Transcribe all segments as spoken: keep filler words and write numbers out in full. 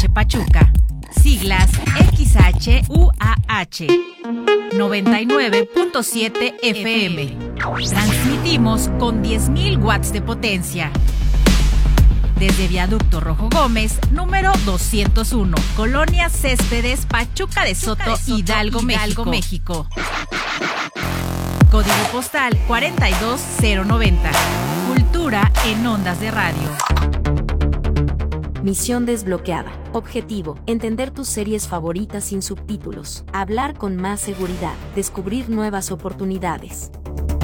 H Pachuca, siglas X H U A H, noventa y nueve punto siete F M. Transmitimos con diez mil watts de potencia. Desde Viaducto Rojo Gómez, número doscientos uno, Colonia Céspedes, Pachuca de Soto, de Soto Hidalgo, Hidalgo, México. México. Código postal cuarenta y dos cero noventa. Cultura en ondas de radio. Misión desbloqueada. Objetivo: entender tus series favoritas sin subtítulos, hablar con más seguridad, descubrir nuevas oportunidades.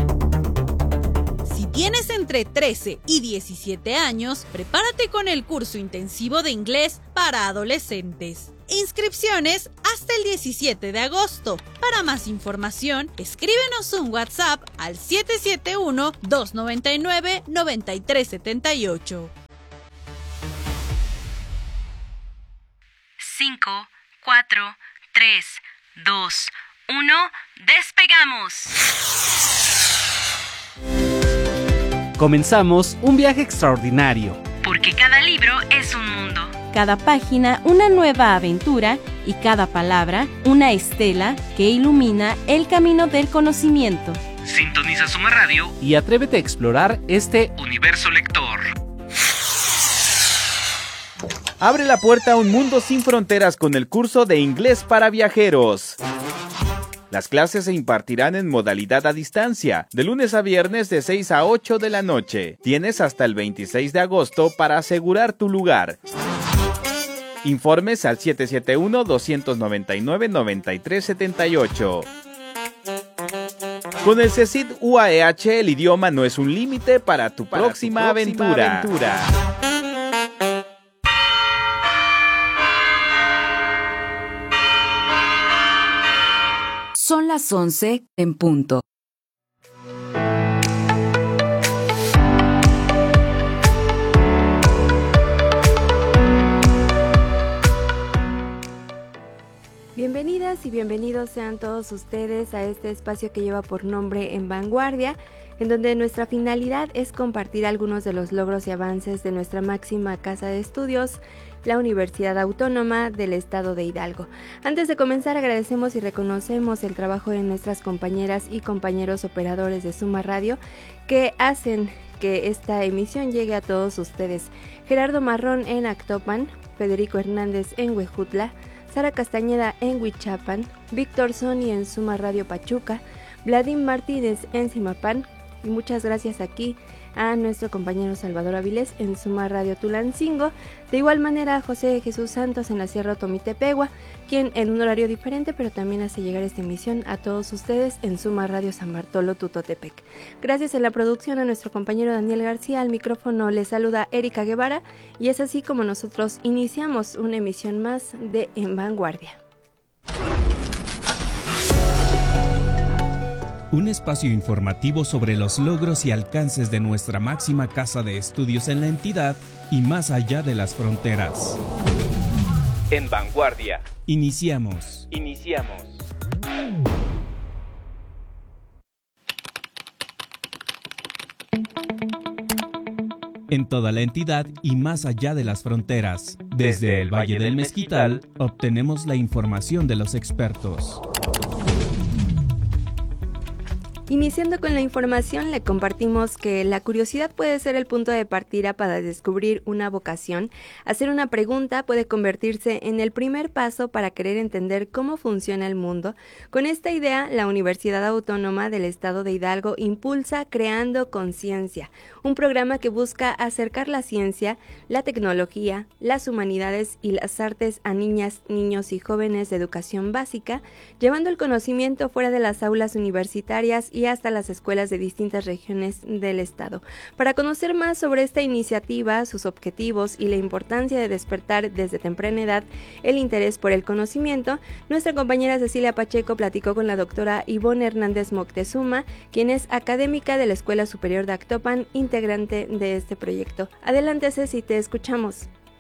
Si tienes entre trece y diecisiete años, prepárate con el curso intensivo de inglés para adolescentes. Inscripciones hasta el diecisiete de agosto. Para más información, escríbenos un WhatsApp al siete siete uno, dos nueve nueve, nueve tres siete ocho. cinco, cuatro, tres, dos, uno, ¡despegamos! Comenzamos un viaje extraordinario. Porque cada libro es un mundo. Cada página una nueva aventura y cada palabra una estela que ilumina el camino del conocimiento. Sintoniza Suma Radio y atrévete a explorar este universo lector. Abre la puerta a un mundo sin fronteras con el curso de inglés para viajeros. Las clases se impartirán en modalidad a distancia, de lunes a viernes de seis a ocho de la noche. Tienes hasta el veintiséis de agosto para asegurar tu lugar. Informes al siete siete uno, dos nueve nueve, nueve tres siete ocho. Con el CECIT U A E H, el idioma no es un límite para tu para próxima, tu próxima aventura. aventura. Son las once en punto. Bienvenidas y bienvenidos sean todos ustedes a este espacio que lleva por nombre En Vanguardia, en donde nuestra finalidad es compartir algunos de los logros y avances de nuestra máxima casa de estudios, la Universidad Autónoma del Estado de Hidalgo. Antes de comenzar, agradecemos y reconocemos el trabajo de nuestras compañeras y compañeros operadores de Suma Radio que hacen que esta emisión llegue a todos ustedes. Gerardo Marrón en Actopan, Federico Hernández en Huejutla, Sara Castañeda en Huichapan, Víctor Sony en Suma Radio Pachuca, Vladimir Martínez en Zimapán, y muchas gracias aquí a nuestro compañero Salvador Avilés en Suma Radio Tulancingo. De igual manera a José Jesús Santos en la Sierra Tomitepegua, quien en un horario diferente pero también hace llegar esta emisión a todos ustedes en Suma Radio San Bartolo Tutotepec. Gracias en la producción a nuestro compañero Daniel García. Al micrófono les saluda Erika Guevara y es así como nosotros iniciamos una emisión más de En Vanguardia. Un espacio informativo sobre los logros y alcances de nuestra máxima casa de estudios en la entidad y más allá de las fronteras. En Vanguardia. Iniciamos. Iniciamos. En toda la entidad y más allá de las fronteras. Desde, Desde el Valle, Valle del Mezquital, Mezquital, obtenemos la información de los expertos. Iniciando con la información, le compartimos que la curiosidad puede ser el punto de partida para descubrir una vocación. Hacer una pregunta puede convertirse en el primer paso para querer entender cómo funciona el mundo. Con esta idea, la Universidad Autónoma del Estado de Hidalgo impulsa Creando Conciencia, un programa que busca acercar la ciencia, la tecnología, las humanidades y las artes a niñas, niños y jóvenes de educación básica, llevando el conocimiento fuera de las aulas universitarias y hasta las escuelas de distintas regiones del estado. Para conocer más sobre esta iniciativa, sus objetivos y la importancia de despertar desde temprana edad el interés por el conocimiento, nuestra compañera Cecilia Pacheco platicó con la doctora Ivonne Hernández Moctezuma, quien es académica de la Escuela Superior de Actopan, integrante de este proyecto. Adelante, Ceci, te escuchamos.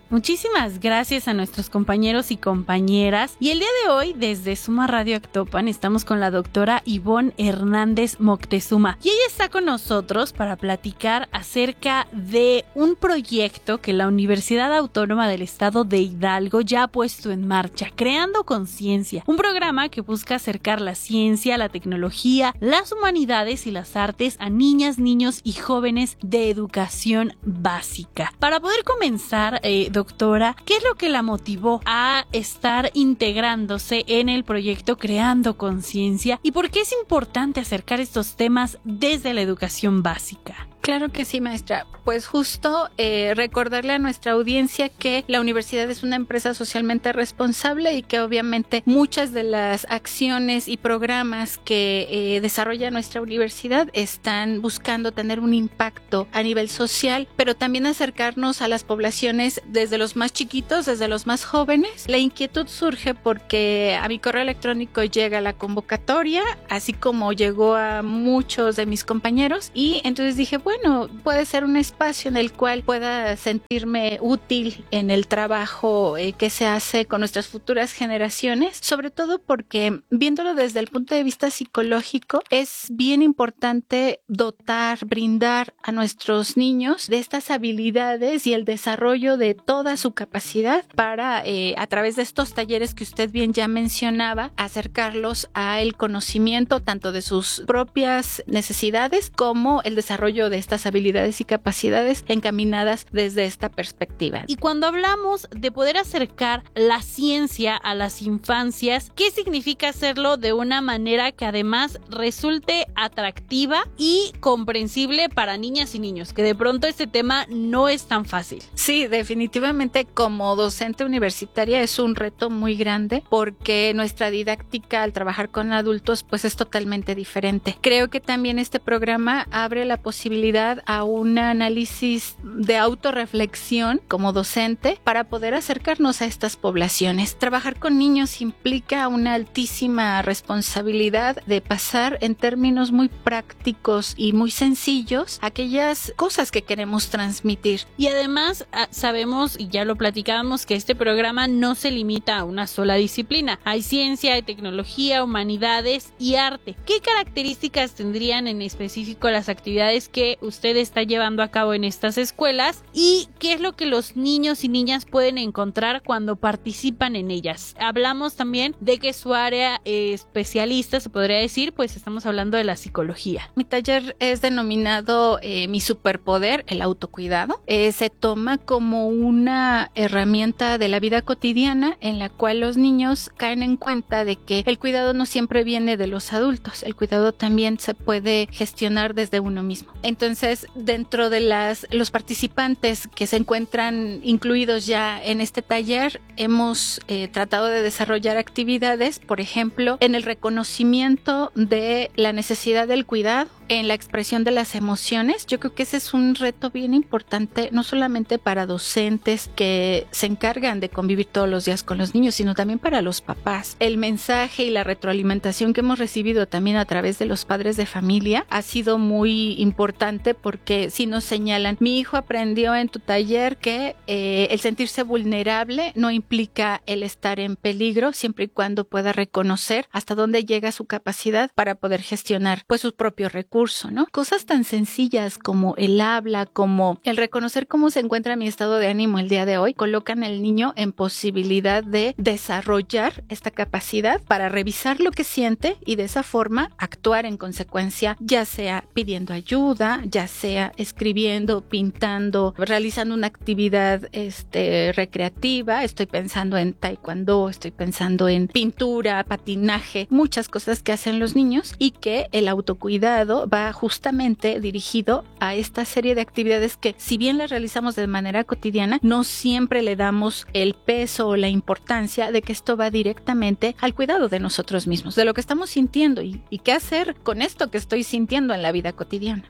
Muchísimas gracias a nuestros compañeros y compañeras. Y el día de hoy, desde Suma Radio Actopan, estamos con la doctora Ivonne Hernández Moctezuma. Y ella está con nosotros para platicar acerca de un proyecto que la Universidad Autónoma del Estado de Hidalgo ya ha puesto en marcha, Creando Conciencia. Un programa que busca acercar la ciencia, la tecnología, las humanidades y las artes a niñas, niños y jóvenes de educación básica. Para poder comenzar, eh, doctora, ¿qué es lo que la motivó a estar integrándose en el proyecto Creando Conciencia y por qué es importante acercar estos temas desde la educación básica? Claro que sí, maestra. Pues justo eh, recordarle a nuestra audiencia que la universidad es una empresa socialmente responsable y que obviamente muchas de las acciones y programas que eh, desarrolla nuestra universidad están buscando tener un impacto a nivel social, pero también acercarnos a las poblaciones desde los más chiquitos, desde los más jóvenes. La inquietud surge porque a mi correo electrónico llega la convocatoria, así como llegó a muchos de mis compañeros, y entonces dije, bueno, Bueno, puede ser un espacio en el cual pueda sentirme útil en el trabajo eh, que se hace con nuestras futuras generaciones, sobre todo porque viéndolo desde el punto de vista psicológico es bien importante dotar, brindar a nuestros niños de estas habilidades y el desarrollo de toda su capacidad para, eh, a través de estos talleres que usted bien ya mencionaba, acercarlos al conocimiento tanto de sus propias necesidades como el desarrollo de estas habilidades y capacidades encaminadas desde esta perspectiva. Y cuando hablamos de poder acercar la ciencia a las infancias, ¿qué significa hacerlo de una manera que además resulte atractiva y comprensible para niñas y niños? Que de pronto este tema no es tan fácil. Sí, definitivamente como docente universitaria es un reto muy grande porque nuestra didáctica al trabajar con adultos pues es totalmente diferente. Creo que también este programa abre la posibilidad a un análisis de autorreflexión como docente para poder acercarnos a estas poblaciones. Trabajar con niños implica una altísima responsabilidad de pasar en términos muy prácticos y muy sencillos aquellas cosas que queremos transmitir. Y además sabemos, y ya lo platicábamos, que este programa no se limita a una sola disciplina. Hay ciencia, hay tecnología, humanidades y arte. ¿Qué características tendrían en específico las actividades que usted está llevando a cabo en estas escuelas y qué es lo que los niños y niñas pueden encontrar cuando participan en ellas? Hablamos también de que su área eh, especialista, se podría decir, pues estamos hablando de la psicología. Mi taller es denominado eh, Mi Superpoder, el autocuidado. Eh, se toma como una herramienta de la vida cotidiana en la cual los niños caen en cuenta de que el cuidado no siempre viene de los adultos, el cuidado también se puede gestionar desde uno mismo. Entonces, dentro de las, los participantes que se encuentran incluidos ya en este taller, hemos eh, tratado de desarrollar actividades, por ejemplo, en el reconocimiento de la necesidad del cuidado, en la expresión de las emociones. Yo creo que ese es un reto bien importante, no solamente para docentes que se encargan de convivir todos los días con los niños, sino también para los papás. El mensaje y la retroalimentación que hemos recibido también a través de los padres de familia ha sido muy importante porque si nos señalan, mi hijo aprendió en tu taller que eh, el sentirse vulnerable no implica el estar en peligro, siempre y cuando pueda reconocer hasta dónde llega su capacidad para poder gestionar pues sus propios recursos. ¿No? Cosas tan sencillas como el habla, como el reconocer cómo se encuentra mi estado de ánimo el día de hoy, colocan al niño en posibilidad de desarrollar esta capacidad para revisar lo que siente y de esa forma actuar en consecuencia, ya sea pidiendo ayuda, ya sea escribiendo, pintando, realizando una actividad este, recreativa. Estoy pensando en taekwondo, estoy pensando en pintura, patinaje, muchas cosas que hacen los niños y que el autocuidado va justamente dirigido a esta serie de actividades que, si bien las realizamos de manera cotidiana, no siempre le damos el peso o la importancia de que esto va directamente al cuidado de nosotros mismos, de lo que estamos sintiendo y, y qué hacer con esto que estoy sintiendo en la vida cotidiana. Sin duda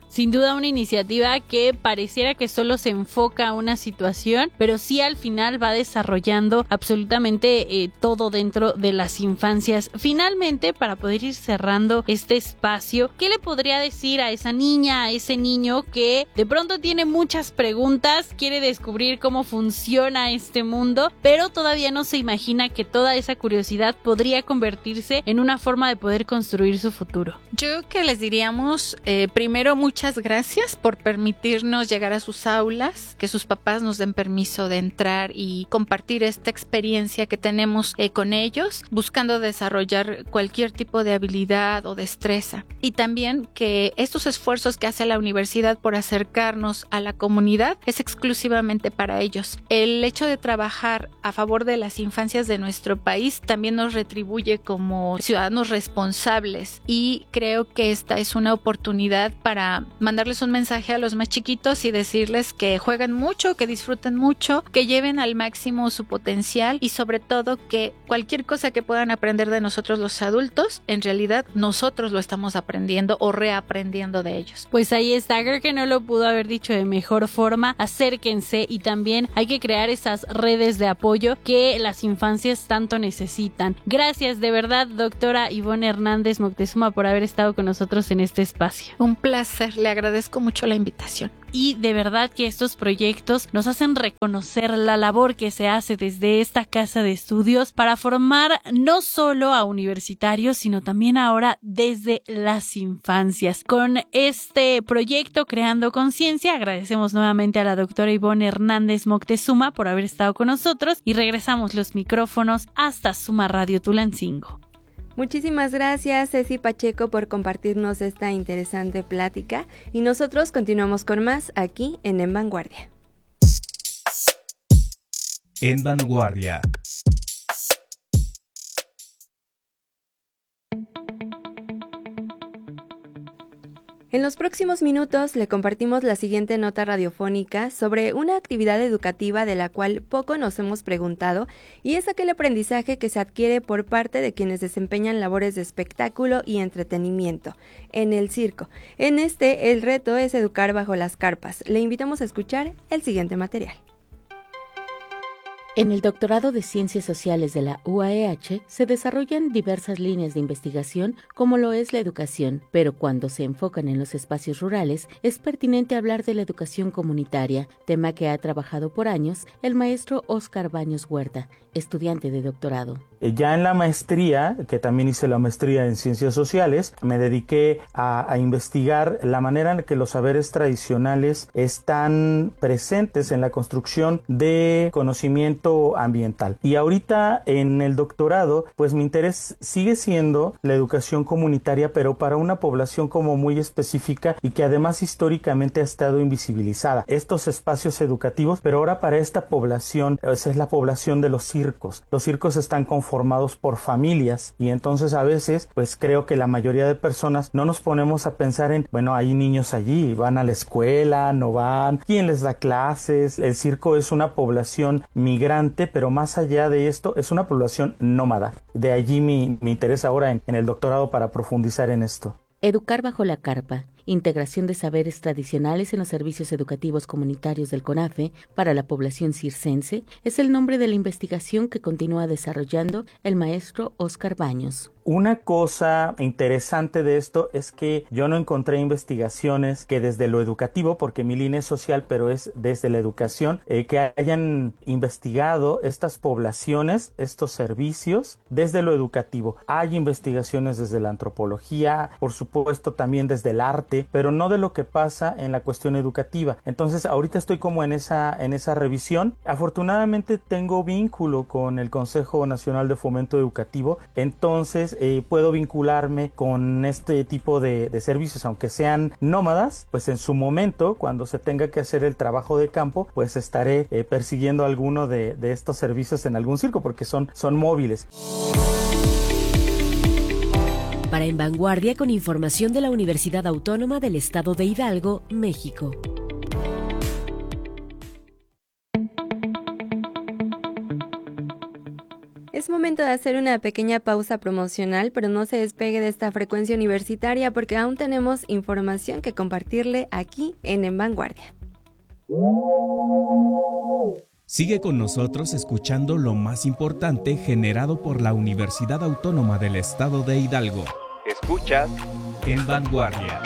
duda una iniciativa que pareciera que solo se enfoca a una situación, pero sí al final va desarrollando absolutamente eh, todo dentro de las infancias. Finalmente, para poder ir cerrando este espacio, ¿qué le podría decir a esa niña, a ese niño que de pronto tiene muchas preguntas, quiere descubrir cómo funciona este mundo, pero todavía no se imagina que toda esa curiosidad podría convertirse en una forma de poder construir su futuro? Yo creo que les diríamos, eh, primero, muchas gracias por permitirnos llegar a sus aulas, que sus papás nos den permiso de entrar y compartir esta experiencia que tenemos eh, con ellos, buscando desarrollar cualquier tipo de habilidad o destreza. Y también que estos esfuerzos que hace la universidad por acercarnos a la comunidad es exclusivamente para ellos. El hecho de trabajar a favor de las infancias de nuestro país también nos retribuye como ciudadanos responsables, y creo que esta es una oportunidad para mandarles un mensaje a los más chiquitos y decirles que jueguen mucho, que disfruten mucho, que lleven al máximo su potencial, y sobre todo que cualquier cosa que puedan aprender de nosotros los adultos, en realidad nosotros lo estamos aprendiendo o reaprendiendo de ellos. Pues ahí está, creo que no lo pudo haber dicho de mejor forma. Acérquense, y también hay que crear esas redes de apoyo que las infancias tanto necesitan. Gracias de verdad, doctora Ivonne Hernández Moctezuma, por haber estado con nosotros en este espacio. Un placer, le agradezco mucho la invitación. Y de verdad que estos proyectos nos hacen reconocer la labor que se hace desde esta casa de estudios para formar no solo a universitarios, sino también ahora desde las infancias. Con este proyecto Creando Conciencia, agradecemos nuevamente a la doctora Ivonne Hernández Moctezuma por haber estado con nosotros, y regresamos los micrófonos hasta Suma Radio Tulancingo. Muchísimas gracias, Ceci Pacheco, por compartirnos esta interesante plática, y nosotros continuamos con más aquí en En Vanguardia. En Vanguardia. En los próximos minutos le compartimos la siguiente nota radiofónica sobre una actividad educativa de la cual poco nos hemos preguntado, y es aquel aprendizaje que se adquiere por parte de quienes desempeñan labores de espectáculo y entretenimiento en el circo. En este, el reto es educar bajo las carpas. Le invitamos a escuchar el siguiente material. En el doctorado de Ciencias Sociales de la U A E H se desarrollan diversas líneas de investigación, como lo es la educación, pero cuando se enfocan en los espacios rurales es pertinente hablar de la educación comunitaria, tema que ha trabajado por años el maestro Óscar Baños Huerta, estudiante de doctorado. Ya en la maestría, que también hice la maestría en Ciencias Sociales, me dediqué a, a investigar la manera en que los saberes tradicionales están presentes en la construcción de conocimiento ambiental. Y ahorita en el doctorado, pues mi interés sigue siendo la educación comunitaria, pero para una población como muy específica y que además históricamente ha estado invisibilizada. Estos espacios educativos, pero ahora para esta población, esa es la población de los circos. Los circos están conformados formados por familias, y entonces a veces pues creo que la mayoría de personas no nos ponemos a pensar en, bueno, hay niños allí, van a la escuela, no van, quién les da clases. El circo es una población migrante, pero más allá de esto es una población nómada. De allí mi, mi interés ahora en, en el doctorado para profundizar en esto. Educar bajo la carpa, integración de saberes tradicionales en los servicios educativos comunitarios del CONAFE para la población circense, es el nombre de la investigación que continúa desarrollando el maestro Óscar Baños. Una cosa interesante de esto es que yo no encontré investigaciones que desde lo educativo, porque mi línea es social, pero es desde la educación, eh, que hayan investigado estas poblaciones, estos servicios, desde lo educativo. Hay investigaciones desde la antropología, por supuesto también desde el arte, pero no de lo que pasa en la cuestión educativa. Entonces ahorita estoy como en esa, en esa revisión. Afortunadamente tengo vínculo con el Consejo Nacional de Fomento Educativo, entonces Eh, puedo vincularme con este tipo de, de servicios, aunque sean nómadas, pues en su momento, cuando se tenga que hacer el trabajo de campo, pues estaré eh, persiguiendo alguno de, de estos servicios en algún circo, porque son, son móviles. Para En Vanguardia, con información de la Universidad Autónoma del Estado de Hidalgo, México. Es momento de hacer una pequeña pausa promocional, pero no se despegue de esta frecuencia universitaria porque aún tenemos información que compartirle aquí en En Vanguardia. Sigue con nosotros escuchando lo más importante generado por la Universidad Autónoma del Estado de Hidalgo. Escuchas En Vanguardia.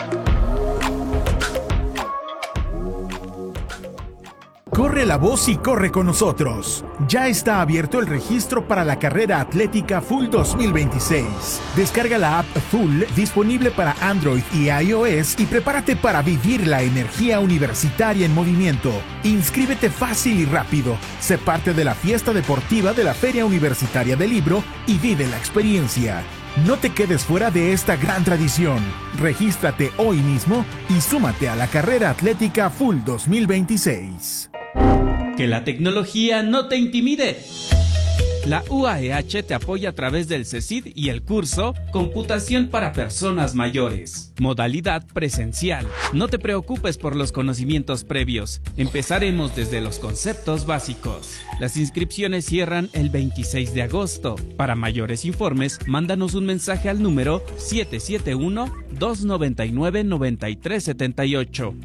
Corre la voz y corre con nosotros. Ya está abierto el registro para la carrera atlética Full dos mil veintiséis. Descarga la app Full disponible para Android y iOS y prepárate para vivir la energía universitaria en movimiento. Inscríbete fácil y rápido. Sé parte de la fiesta deportiva de la Feria Universitaria del Libro y vive la experiencia. No te quedes fuera de esta gran tradición. Regístrate hoy mismo y súmate a la carrera atlética Full dos mil veintiséis. Que la tecnología no te intimide. La U A E H te apoya a través del CECID y el curso Computación para Personas Mayores. Modalidad presencial. No te preocupes por los conocimientos previos. Empezaremos desde los conceptos básicos. Las inscripciones cierran el veintiséis de agosto. Para mayores informes, mándanos un mensaje al número siete siete uno, dos nueve nueve, nueve tres siete ocho.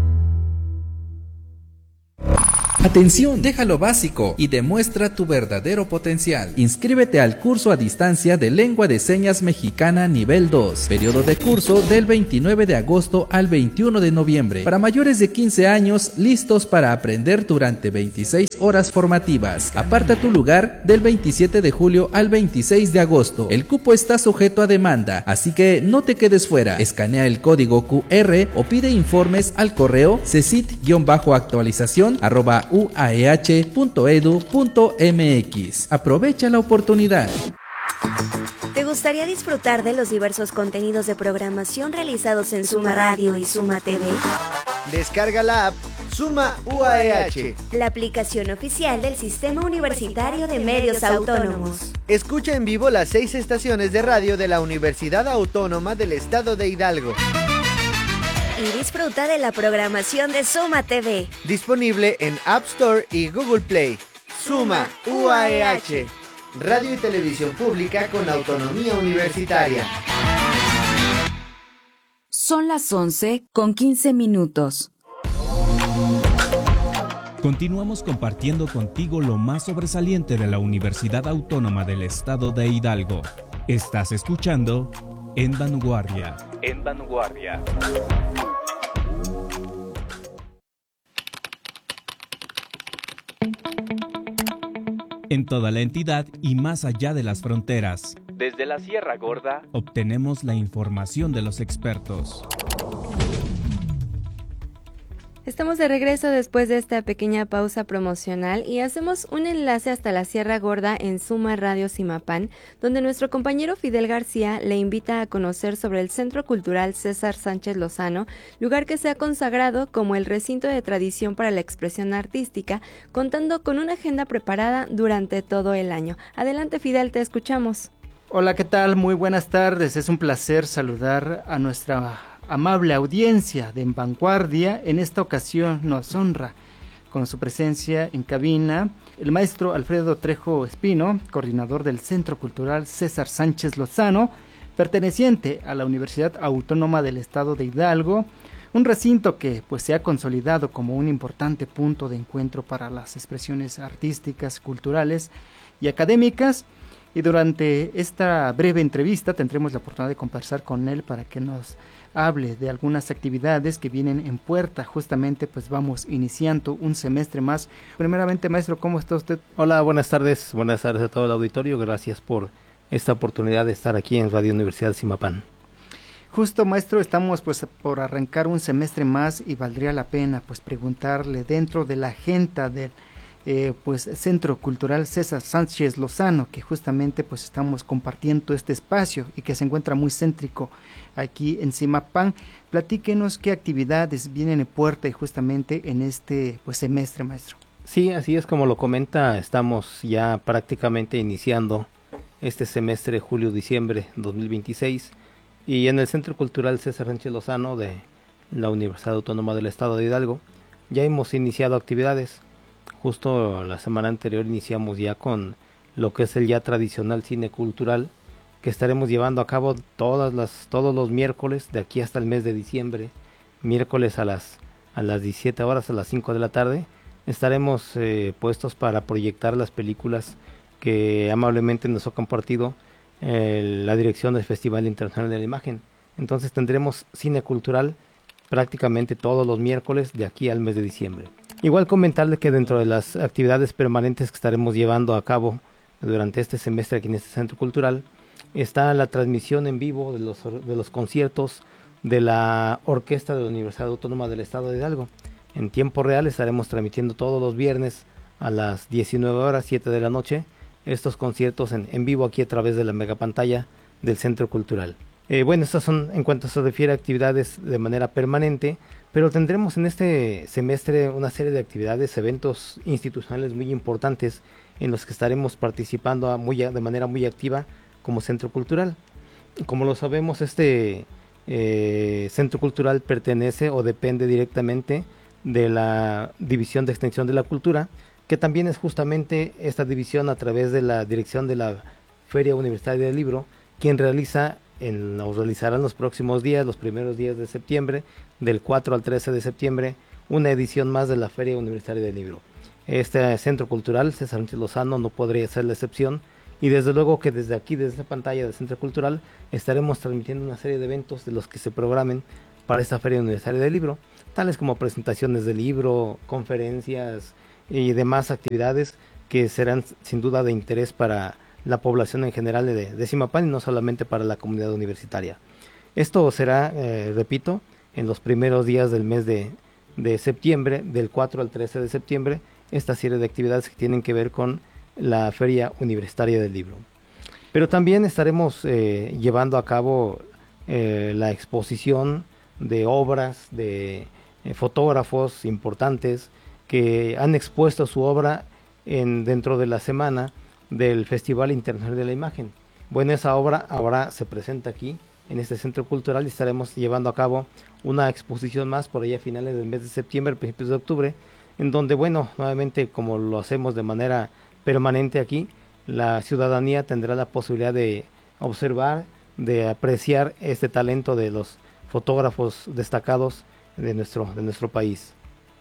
Atención, deja lo básico y demuestra tu verdadero potencial. Inscríbete al curso a distancia de Lengua de Señas Mexicana nivel dos. Periodo de curso del veintinueve de agosto al veintiuno de noviembre. Para mayores de quince años, listos para aprender durante veintiséis horas formativas. Aparta tu lugar del veintisiete de julio al veintiséis de agosto. El cupo está sujeto a demanda, así que no te quedes fuera. Escanea el código cu erre o pide informes al correo cecit-actualización arroba u a e h punto e d u punto m x. Aprovecha la oportunidad. ¿Te gustaría disfrutar de los diversos contenidos de programación realizados en Suma Radio y Suma T V? Descarga la app Suma U A E H, la aplicación oficial del Sistema Universitario de Medios Autónomos. Escucha en vivo las seis estaciones de radio de la Universidad Autónoma del Estado de Hidalgo. Y disfruta de la programación de Suma T V. Disponible en App Store y Google Play. Suma U A E H, radio y televisión pública con autonomía universitaria. Son las once con quince minutos. Continuamos compartiendo contigo lo más sobresaliente de la Universidad Autónoma del Estado de Hidalgo. Estás escuchando En Vanguardia. En Vanguardia. En toda la entidad y más allá de las fronteras. Desde la Sierra Gorda, obtenemos la información de los expertos. Estamos de regreso después de esta pequeña pausa promocional y hacemos un enlace hasta la Sierra Gorda en Suma Radio Zimapán, donde nuestro compañero Fidel García le invita a conocer sobre el Centro Cultural César Sánchez Lozano, lugar que se ha consagrado como el recinto de tradición para la expresión artística, contando con una agenda preparada durante todo el año. Adelante, Fidel, te escuchamos. Hola, ¿qué tal? Muy buenas tardes. Es un placer saludar a nuestra amable audiencia de En Vanguardia. En esta ocasión nos honra con su presencia en cabina el maestro Alfredo Trejo Espino, coordinador del Centro Cultural César Sánchez Lozano, perteneciente a la Universidad Autónoma del Estado de Hidalgo, un recinto que pues se ha consolidado como un importante punto de encuentro para las expresiones artísticas, culturales y académicas. Y durante esta breve entrevista tendremos la oportunidad de conversar con él para que nos hable de algunas actividades que vienen en puerta. Justamente pues vamos iniciando un semestre más. Primeramente, maestro, ¿cómo está usted? Hola, buenas tardes, buenas tardes a todo el auditorio. Gracias por esta oportunidad de estar aquí en Radio Universidad Zimapán. Justo, maestro, estamos pues por arrancar un semestre más y valdría la pena pues preguntarle dentro de la agenda del Eh, pues Centro Cultural César Sánchez Lozano, que justamente pues estamos compartiendo este espacio y que se encuentra muy céntrico aquí en Zimapán. Platíquenos qué actividades vienen en puerta y justamente en este pues semestre, maestro. Sí, así es como lo comenta, estamos ya prácticamente iniciando este semestre julio-diciembre dos mil veintiséis y en el Centro Cultural César Sánchez Lozano de la Universidad Autónoma del Estado de Hidalgo ya hemos iniciado actividades. Justo la semana anterior iniciamos ya con lo que es el ya tradicional cine cultural, que estaremos llevando a cabo todas las, todos los miércoles de aquí hasta el mes de diciembre, miércoles a las, a las diecisiete horas, a las cinco de la tarde, estaremos eh, puestos para proyectar las películas que amablemente nos ha compartido eh, la dirección del Festival Internacional de la Imagen. Entonces tendremos cine cultural prácticamente todos los miércoles de aquí al mes de diciembre. Igual comentarle que dentro de las actividades permanentes que estaremos llevando a cabo durante este semestre aquí en este Centro Cultural, está la transmisión en vivo de los, de los conciertos de la Orquesta de la Universidad Autónoma del Estado de Hidalgo. En tiempo real estaremos transmitiendo todos los viernes a las diecinueve horas, siete de la noche, estos conciertos en, en vivo aquí a través de la megapantalla del Centro Cultural. Eh, bueno, estas son, en cuanto se refiere a actividades de manera permanente, pero tendremos en este semestre una serie de actividades, eventos institucionales muy importantes en los que estaremos participando a muy, de manera muy activa como Centro Cultural. Como lo sabemos, este eh, Centro Cultural pertenece o depende directamente de la División de Extensión de la Cultura, que también es justamente esta división a través de la dirección de la Feria Universitaria del Libro, quien realiza, en, nos realizará en los próximos días, los primeros días de septiembre, del cuatro al trece de septiembre, una edición más de la Feria Universitaria del Libro. Este Centro Cultural, César Sánchez Lozano, no podría ser la excepción, y desde luego que desde aquí, desde esta pantalla del Centro Cultural, estaremos transmitiendo una serie de eventos de los que se programen para esta Feria Universitaria del Libro, tales como presentaciones de libro, conferencias y demás actividades que serán sin duda de interés para la población en general de, de Zimapán y no solamente para la comunidad universitaria. Esto será, eh, repito, en los primeros días del mes de, de septiembre, del cuatro al trece de septiembre, esta serie de actividades que tienen que ver con la Feria Universitaria del Libro. Pero también estaremos eh, llevando a cabo eh, la exposición de obras de eh, fotógrafos importantes que han expuesto su obra en, dentro de la semana del Festival Internacional de la Imagen. Bueno, esa obra ahora se presenta aquí en este Centro Cultural y estaremos llevando a cabo una exposición más por allá a finales del mes de septiembre, principios de octubre, en donde, bueno, nuevamente como lo hacemos de manera permanente aquí, la ciudadanía tendrá la posibilidad de observar, de apreciar este talento de los fotógrafos destacados de nuestro, de nuestro país.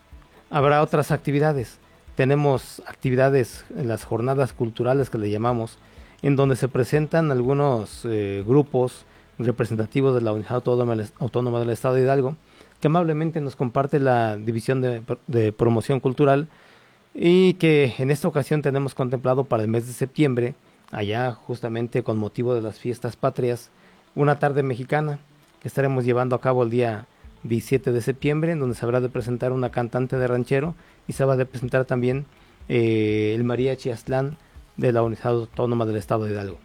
Habrá otras actividades. Tenemos actividades en las jornadas culturales que le llamamos, en donde se presentan algunos eh, grupos representativos de la Unidad Autónoma, Autónoma del Estado de Hidalgo, que amablemente nos comparte la División de, de Promoción Cultural, y que en esta ocasión tenemos contemplado para el mes de septiembre, allá justamente con motivo de las fiestas patrias, una tarde mexicana que estaremos llevando a cabo el día diecisiete de septiembre, en donde se habrá de presentar una cantante de ranchero y se va a presentar también eh, el mariachi Aztlán de la Unidad Autónoma del Estado de Hidalgo.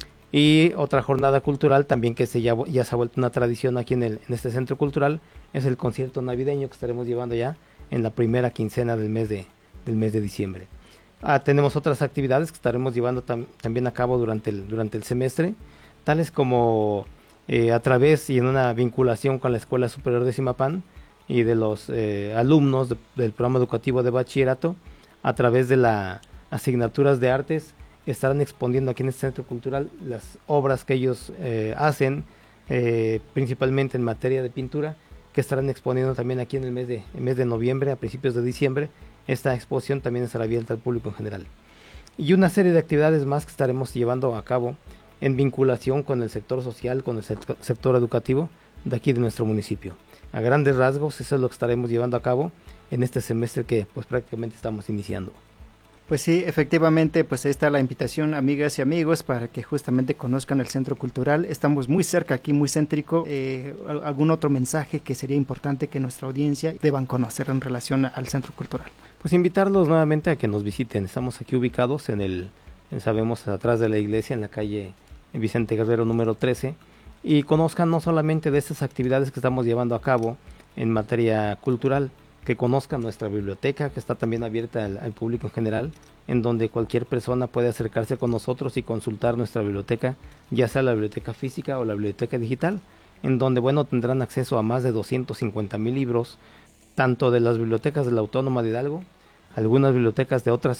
Y otra jornada cultural también que se ya, ya se ha vuelto una tradición aquí en, el, en este Centro Cultural es el concierto navideño que estaremos llevando ya en la primera quincena del mes de, del mes de diciembre. Ah, tenemos otras actividades que estaremos llevando tam, también a cabo durante el, durante el semestre, tales como eh, a través y en una vinculación con la Escuela Superior de Zimapán y de los eh, alumnos de, del programa educativo de bachillerato, a través de las asignaturas de artes, estarán exponiendo aquí en este Centro Cultural las obras que ellos eh, hacen, eh, principalmente en materia de pintura, que estarán exponiendo también aquí en el mes de, el mes de noviembre, a principios de diciembre. Esta exposición también estará abierta al público en general. Y una serie de actividades más que estaremos llevando a cabo en vinculación con el sector social, con el sector educativo de aquí de nuestro municipio. A grandes rasgos, eso es lo que estaremos llevando a cabo en este semestre que pues prácticamente estamos iniciando. Pues sí, efectivamente, pues ahí está la invitación, amigas y amigos, para que justamente conozcan el Centro Cultural. Estamos muy cerca aquí, muy céntrico. Eh, ¿Algún otro mensaje que sería importante que nuestra audiencia deban conocer en relación al Centro Cultural? Pues invitarlos nuevamente a que nos visiten. Estamos aquí ubicados en el, sabemos, atrás de la iglesia, en la calle Vicente Guerrero número trece, y conozcan no solamente de estas actividades que estamos llevando a cabo en materia cultural, que conozcan nuestra biblioteca, que está también abierta al, al público en general, en donde cualquier persona puede acercarse con nosotros y consultar nuestra biblioteca, ya sea la biblioteca física o la biblioteca digital, en donde, bueno, tendrán acceso a más de doscientos cincuenta mil libros, tanto de las bibliotecas de la Autónoma de Hidalgo, algunas bibliotecas de otras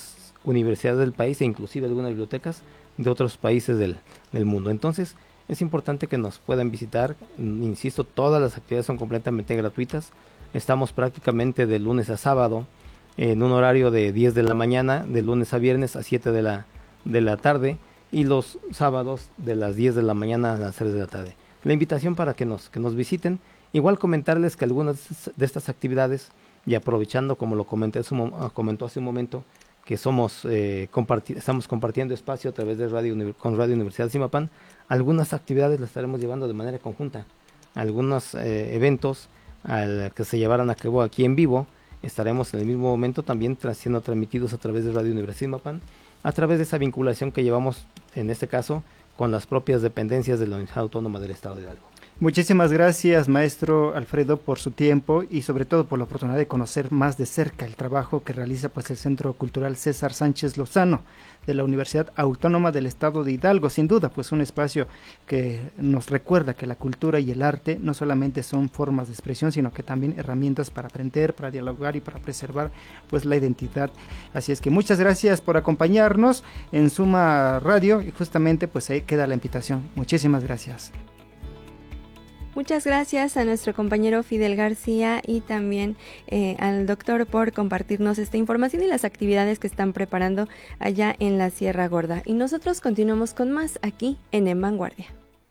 universidades del país e inclusive algunas bibliotecas de otros países del, del mundo. Entonces es importante que nos puedan visitar. Insisto, todas las actividades son completamente gratuitas. Estamos prácticamente de lunes a sábado en un horario de diez de la mañana, de lunes a viernes a siete de la, de la tarde, y los sábados de las diez de la mañana a las tres de la tarde. La invitación para que nos, que nos visiten. Igual comentarles que algunas de estas actividades, y aprovechando, como lo comenté, comentó hace un momento, que somos eh, comparti- estamos compartiendo espacio a través de Radio con Radio Universidad de Zimapán, algunas actividades las estaremos llevando de manera conjunta. Algunos eh, eventos al que se llevaran a cabo aquí en vivo, estaremos en el mismo momento también tra- siendo transmitidos a través de Radio Universidad de Zimapán, a través de esa vinculación que llevamos, en este caso, con las propias dependencias de la Universidad Autónoma del Estado de Hidalgo. Muchísimas gracias, maestro Alfredo, por su tiempo y sobre todo por la oportunidad de conocer más de cerca el trabajo que realiza pues el Centro Cultural César Sánchez Lozano de la Universidad Autónoma del Estado de Hidalgo. Sin duda, pues un espacio que nos recuerda que la cultura y el arte no solamente son formas de expresión, sino que también herramientas para aprender, para dialogar y para preservar pues la identidad. Así es que muchas gracias por acompañarnos en Suma Radio y justamente pues ahí queda la invitación. Muchísimas gracias. Muchas gracias a nuestro compañero Fidel García y también eh, al doctor por compartirnos esta información y las actividades que están preparando allá en la Sierra Gorda. Y nosotros continuamos con más aquí en En Vanguardia.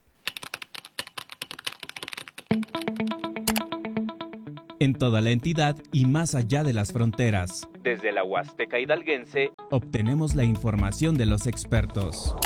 En toda la entidad y más allá de las fronteras. Desde la Huasteca hidalguense, obtenemos la información de los expertos.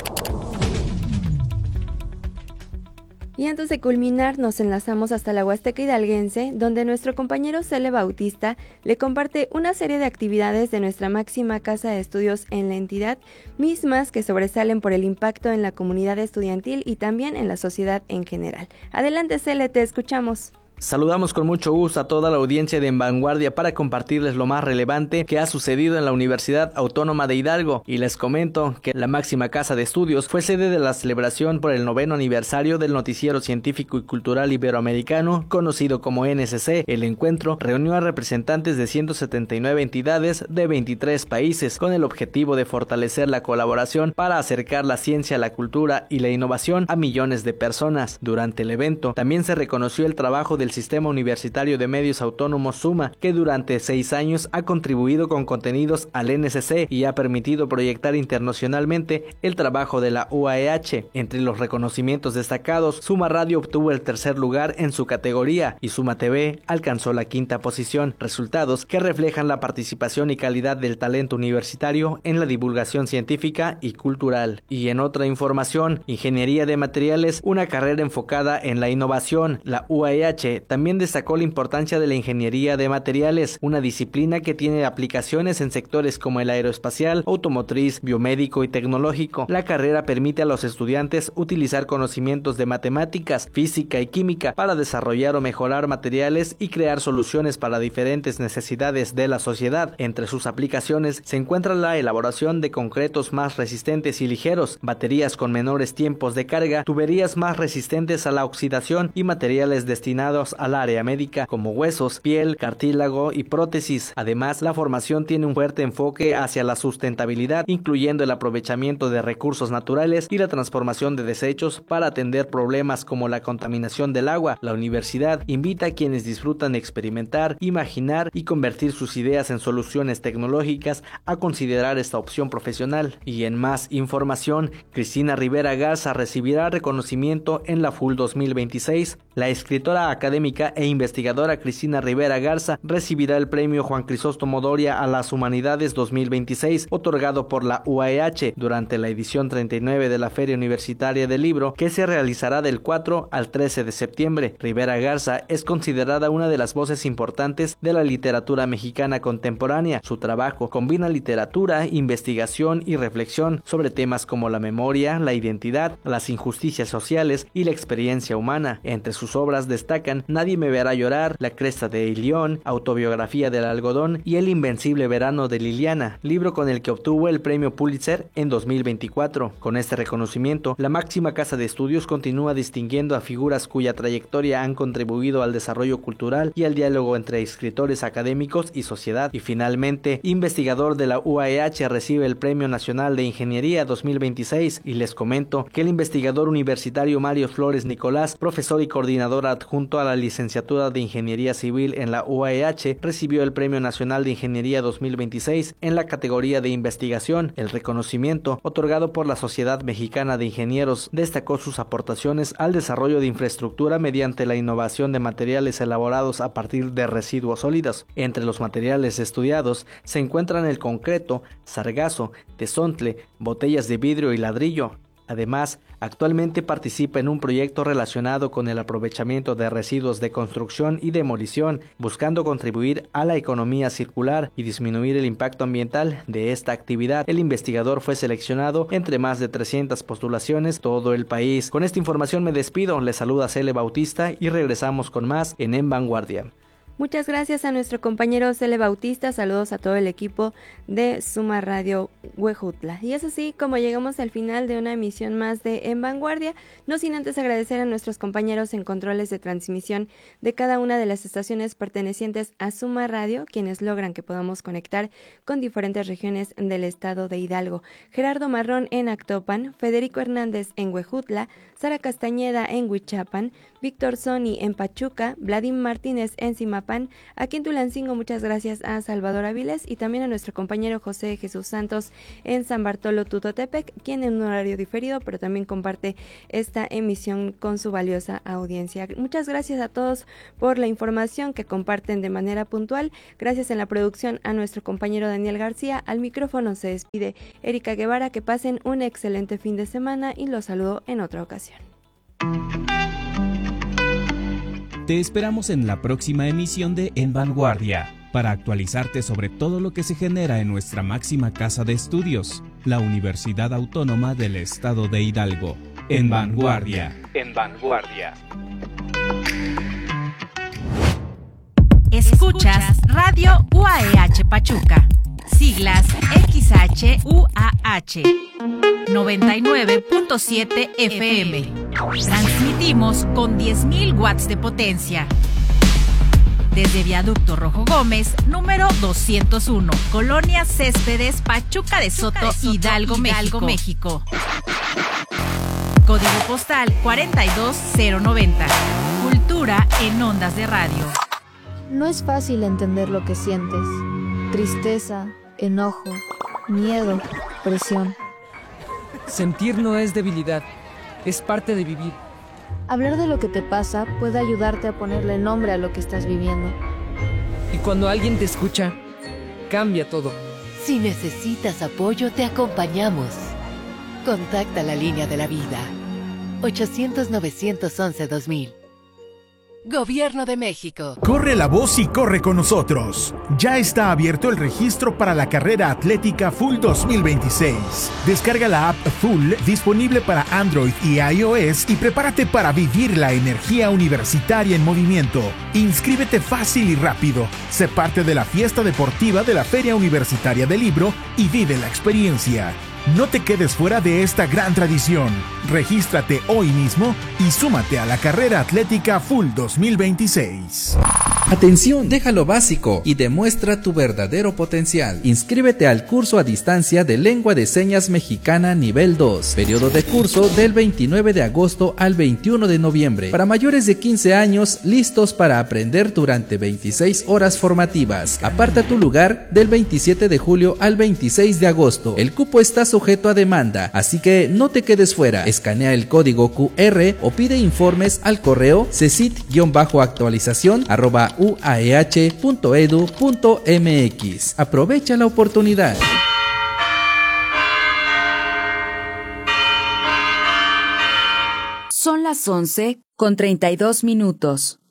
Y antes de culminar, nos enlazamos hasta la Huasteca hidalguense, donde nuestro compañero Cele Bautista le comparte una serie de actividades de nuestra máxima casa de estudios en la entidad, mismas que sobresalen por el impacto en la comunidad estudiantil y también en la sociedad en general. Adelante, Cele, te escuchamos. Saludamos con mucho gusto a toda la audiencia de En Vanguardia para compartirles lo más relevante que ha sucedido en la Universidad Autónoma de Hidalgo, y les comento que la máxima casa de estudios fue sede de la celebración por el noveno aniversario del Noticiero Científico y Cultural Iberoamericano, conocido como N S C. El encuentro reunió a representantes de ciento setenta y nueve entidades de veintitrés países con el objetivo de fortalecer la colaboración para acercar la ciencia, la cultura y la innovación a millones de personas. Durante el evento también se reconoció el trabajo del Sistema Universitario de Medios Autónomos SUMA, que durante seis años ha contribuido con contenidos al N S C y ha permitido proyectar internacionalmente el trabajo de la U A E H. Entre los reconocimientos destacados, Suma Radio obtuvo el tercer lugar en su categoría y Suma T V alcanzó la quinta posición, resultados que reflejan la participación y calidad del talento universitario en la divulgación científica y cultural. Y en otra información, Ingeniería de Materiales, una carrera enfocada en la innovación. La U A E H también destacó la importancia de la ingeniería de materiales, una disciplina que tiene aplicaciones en sectores como el aeroespacial, automotriz, biomédico y tecnológico. La carrera permite a los estudiantes utilizar conocimientos de matemáticas, física y química para desarrollar o mejorar materiales y crear soluciones para diferentes necesidades de la sociedad. Entre sus aplicaciones se encuentra la elaboración de concretos más resistentes y ligeros, baterías con menores tiempos de carga, tuberías más resistentes a la oxidación y materiales destinados al área médica como huesos, piel, cartílago y prótesis. Además, la formación tiene un fuerte enfoque hacia la sustentabilidad, incluyendo el aprovechamiento de recursos naturales y la transformación de desechos para atender problemas como la contaminación del agua. La universidad invita a quienes disfrutan experimentar, imaginar y convertir sus ideas en soluciones tecnológicas a considerar esta opción profesional. Y en más información, Cristina Rivera Garza recibirá reconocimiento en la F U L dos mil veintiséis. La escritora académica e investigadora Cristina Rivera Garza recibirá el premio Juan Crisóstomo Doria a las Humanidades dos mil veintiséis, otorgado por la U A E H durante la edición treinta y nueve de la Feria Universitaria del Libro, que se realizará del cuatro al trece de septiembre. Rivera Garza es considerada una de las voces importantes de la literatura mexicana contemporánea. Su trabajo combina literatura, investigación y reflexión sobre temas como la memoria, la identidad, las injusticias sociales y la experiencia humana. Entre sus obras destacan destacan Nadie me verá llorar, La cresta de Ilión, Autobiografía del algodón y El invencible verano de Liliana, libro con el que obtuvo el premio Pulitzer en dos mil veinticuatro. Con este reconocimiento, la máxima casa de estudios continúa distinguiendo a figuras cuya trayectoria han contribuido al desarrollo cultural y al diálogo entre escritores académicos y sociedad. Y finalmente, investigador de la U A E H recibe el Premio Nacional de Ingeniería dos mil veintiséis, y les comento que el investigador universitario Mario Flores Nicolás, profesor y coordinador adjunto a la licenciatura de Ingeniería Civil en la U A E H, recibió el Premio Nacional de Ingeniería dos mil veintiséis en la categoría de investigación. El reconocimiento, otorgado por la Sociedad Mexicana de Ingenieros, destacó sus aportaciones al desarrollo de infraestructura mediante la innovación de materiales elaborados a partir de residuos sólidos. Entre los materiales estudiados se encuentran el concreto, sargazo, tesontle, botellas de vidrio y ladrillo. Además, actualmente participa en un proyecto relacionado con el aprovechamiento de residuos de construcción y demolición, buscando contribuir a la economía circular y disminuir el impacto ambiental de esta actividad. El investigador fue seleccionado entre más de trescientas postulaciones todo el país. Con esta información me despido, les saluda Cele Bautista y regresamos con más en En Vanguardia. Muchas gracias a nuestro compañero Cele Bautista, saludos a todo el equipo de Suma Radio Huejutla. Y es así como llegamos al final de una emisión más de En Vanguardia, no sin antes agradecer a nuestros compañeros en controles de transmisión de cada una de las estaciones pertenecientes a Suma Radio, quienes logran que podamos conectar con diferentes regiones del estado de Hidalgo. Gerardo Marrón en Actopan, Federico Hernández en Huejutla, Sara Castañeda en Huichapan, Víctor Soni en Pachuca, Vladimir Martínez en Simapán, aquí en Tulancingo muchas gracias a Salvador Aviles y también a nuestro compañero José Jesús Santos en San Bartolo Tutotepec, quien en un horario diferido pero también comparte esta emisión con su valiosa audiencia. Muchas gracias a todos por la información que comparten de manera puntual. Gracias en la producción a nuestro compañero Daniel García. Al micrófono se despide Erika Guevara. Que pasen un excelente fin de semana y los saludo en otra ocasión. Te esperamos en la próxima emisión de En Vanguardia para actualizarte sobre todo lo que se genera en nuestra máxima casa de estudios, la Universidad Autónoma del Estado de Hidalgo. En Vanguardia. En Vanguardia. Escuchas Radio U A E H Pachuca, siglas X H U A H, noventa y nueve punto siete F M. Transmitimos con diez mil watts de potencia. Desde Viaducto Rojo Gómez, número doscientos uno, Colonia Céspedes, Pachuca de Soto, Pachuca de Soto Hidalgo, Hidalgo, México. Código postal cuarenta y dos cero noventa. Cultura en ondas de radio. No es fácil entender lo que sientes. Tristeza, enojo, miedo, presión. Sentir no es debilidad, es parte de vivir. Hablar de lo que te pasa puede ayudarte a ponerle nombre a lo que estás viviendo. Y cuando alguien te escucha, cambia todo. Si necesitas apoyo, te acompañamos. Contacta la línea de la vida. ochocientos, novecientos once, dos mil. Gobierno de México. Corre la voz y corre con nosotros. Ya está abierto el registro para la carrera atlética Full dos mil veintiséis. Descarga la app Full disponible para Android y iOS y prepárate para vivir la energía universitaria en movimiento. Inscríbete fácil y rápido. Sé parte de la fiesta deportiva de la Feria Universitaria del Libro y vive la experiencia. No te quedes fuera de esta gran tradición. Regístrate hoy mismo y súmate a la carrera atlética Full dos mil veintiséis. Atención, deja lo básico y demuestra tu verdadero potencial. Inscríbete al curso a distancia de Lengua de Señas Mexicana nivel dos. Periodo de curso del veintinueve de agosto al veintiuno de noviembre. Para mayores de quince años, listos para aprender durante veintiséis horas formativas. Aparta tu lugar del veintisiete de julio al veintiséis de agosto. El cupo está sujeto a demanda, así que no te quedes fuera. Escanea el código Q R o pide informes al correo cesit-actualización arroba u a e h punto e d u punto m x. Aprovecha la oportunidad. Son las once con treinta y dos minutos.